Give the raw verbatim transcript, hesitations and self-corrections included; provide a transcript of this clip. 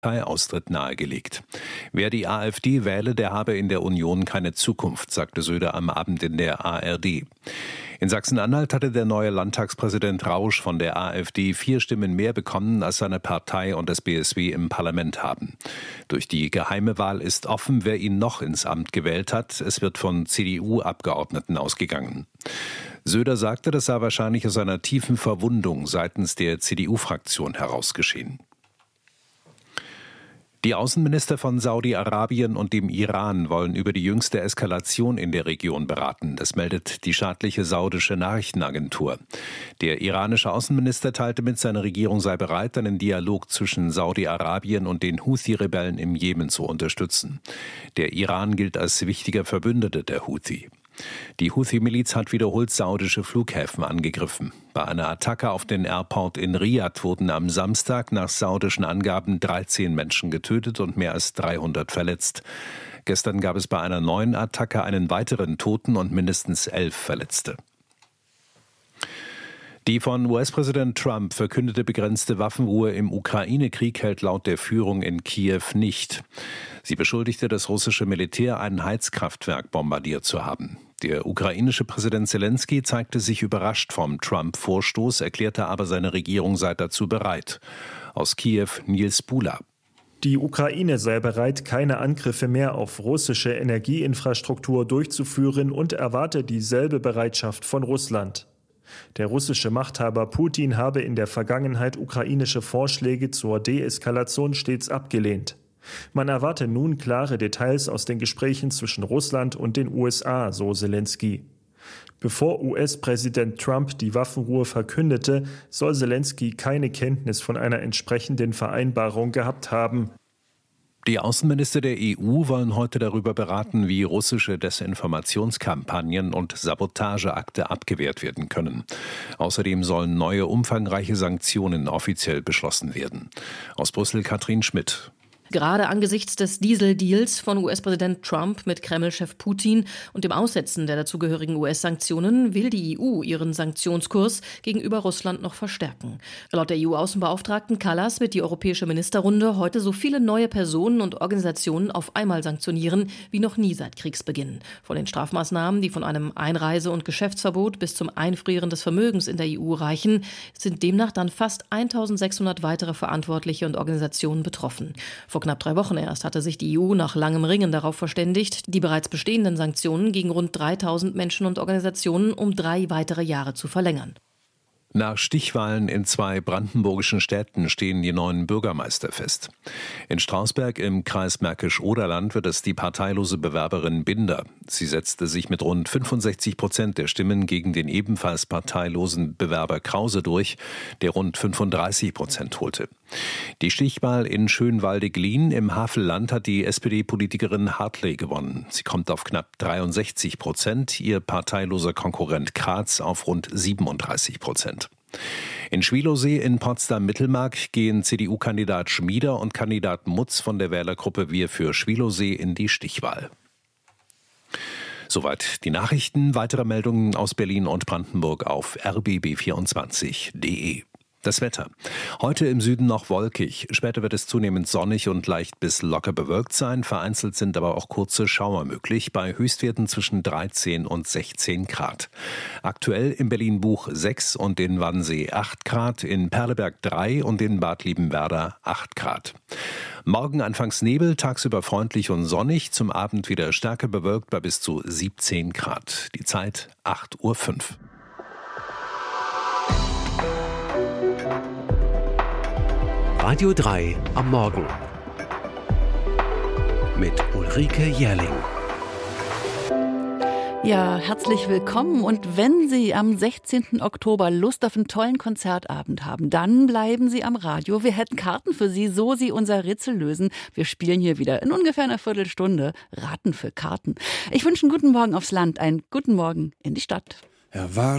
Parteiaustritt nahegelegt. Wer die AfD wähle, der habe in der Union keine Zukunft, sagte Söder am Abend in der A R D. In Sachsen-Anhalt hatte der neue Landtagspräsident Rausch von der AfD vier Stimmen mehr bekommen, als seine Partei und das B S W im Parlament haben. Durch die geheime Wahl ist offen, wer ihn noch ins Amt gewählt hat. Es wird von C D U-Abgeordneten ausgegangen. Söder sagte, das sei wahrscheinlich aus einer tiefen Verwundung seitens der C D U-Fraktion herausgeschehen. Die Außenminister von Saudi-Arabien und dem Iran wollen über die jüngste Eskalation in der Region beraten. Das meldet die staatliche saudische Nachrichtenagentur. Der iranische Außenminister teilte mit, seine Regierung sei bereit, einen Dialog zwischen Saudi-Arabien und den Houthi-Rebellen im Jemen zu unterstützen. Der Iran gilt als wichtiger Verbündeter der Houthi. Die Houthi-Miliz hat wiederholt saudische Flughäfen angegriffen. Bei einer Attacke auf den Airport in Riyadh wurden am Samstag nach saudischen Angaben dreizehn Menschen getötet und mehr als dreihundert verletzt. Gestern gab es bei einer neuen Attacke einen weiteren Toten und mindestens elf Verletzte. Die von U S-Präsident Trump verkündete begrenzte Waffenruhe im Ukraine-Krieg hält laut der Führung in Kiew nicht. Sie beschuldigte das russische Militär, ein Heizkraftwerk bombardiert zu haben. Der ukrainische Präsident Zelensky zeigte sich überrascht vom Trump-Vorstoß, erklärte aber, seine Regierung sei dazu bereit. Aus Kiew Nils Bula. Die Ukraine sei bereit, keine Angriffe mehr auf russische Energieinfrastruktur durchzuführen und erwarte dieselbe Bereitschaft von Russland. Der russische Machthaber Putin habe in der Vergangenheit ukrainische Vorschläge zur Deeskalation stets abgelehnt. Man erwarte nun klare Details aus den Gesprächen zwischen Russland und den U S A, so Zelensky. Bevor U S-Präsident Trump die Waffenruhe verkündete, soll Zelensky keine Kenntnis von einer entsprechenden Vereinbarung gehabt haben. Die Außenminister der E U wollen heute darüber beraten, wie russische Desinformationskampagnen und Sabotageakte abgewehrt werden können. Außerdem sollen neue umfangreiche Sanktionen offiziell beschlossen werden. Aus Brüssel Katrin Schmidt. Gerade angesichts des Dieseldeals von U S-Präsident Trump mit Kreml-Chef Putin und dem Aussetzen der dazugehörigen U S-Sanktionen will die E U ihren Sanktionskurs gegenüber Russland noch verstärken. Laut der E U-Außenbeauftragten Kallas wird die Europäische Ministerrunde heute so viele neue Personen und Organisationen auf einmal sanktionieren wie noch nie seit Kriegsbeginn. Von den Strafmaßnahmen, die von einem Einreise- und Geschäftsverbot bis zum Einfrieren des Vermögens in der E U reichen, sind demnach dann fast eintausendsechshundert weitere Verantwortliche und Organisationen betroffen. Vor knapp drei Wochen erst hatte sich die E U nach langem Ringen darauf verständigt, die bereits bestehenden Sanktionen gegen rund dreitausend Menschen und Organisationen um drei weitere Jahre zu verlängern. Nach Stichwahlen in zwei brandenburgischen Städten stehen die neuen Bürgermeister fest. In Strausberg im Kreis Märkisch-Oderland wird es die parteilose Bewerberin Binder. Sie setzte sich mit rund fünfundsechzig Prozent der Stimmen gegen den ebenfalls parteilosen Bewerber Krause durch, der rund fünfunddreißig Prozent holte. Die Stichwahl in Schönwalde-Glien im Havelland hat die S P D-Politikerin Hartley gewonnen. Sie kommt auf knapp dreiundsechzig Prozent, ihr parteiloser Konkurrent Kratz auf rund siebenunddreißig Prozent. In Schwielowsee in Potsdam-Mittelmark gehen C D U-Kandidat Schmieder und Kandidat Mutz von der Wählergruppe Wir für Schwielowsee in die Stichwahl. Soweit die Nachrichten. Weitere Meldungen aus Berlin und Brandenburg auf r b b vierundzwanzig punkt d e. Das Wetter. Heute im Süden noch wolkig. Später wird es zunehmend sonnig und leicht bis locker bewölkt sein. Vereinzelt sind aber auch kurze Schauer möglich, bei Höchstwerten zwischen dreizehn und sechzehn Grad. Aktuell in Berlin-Buch sechs und in Wannsee acht Grad, in Perleberg drei und in Bad Liebenwerda acht Grad. Morgen anfangs Nebel, tagsüber freundlich und sonnig, zum Abend wieder stärker bewölkt bei bis zu siebzehn Grad. Die Zeit acht Uhr fünf. Radio drei am Morgen mit Ulrike Jährling. Ja, herzlich willkommen. Und wenn Sie am sechzehnten Oktober Lust auf einen tollen Konzertabend haben, dann bleiben Sie am Radio. Wir hätten Karten für Sie, so Sie unser Rätsel lösen. Wir spielen hier wieder in ungefähr einer Viertelstunde Raten für Karten. Ich wünsche einen guten Morgen aufs Land, einen guten Morgen in die Stadt. Er war